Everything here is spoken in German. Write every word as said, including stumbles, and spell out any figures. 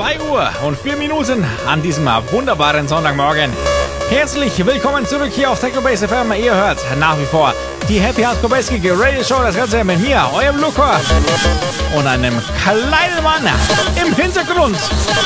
zwei Uhr und vier Minuten an diesem wunderbaren Sonntagmorgen. Herzlich willkommen zurück hier auf Technobase F M. Ihr hört nach wie vor die Happy Hardcore Bassgeek Radio Show. Das Ganze mit mir, eurem Luca und einem kleinen Mann im Hintergrund.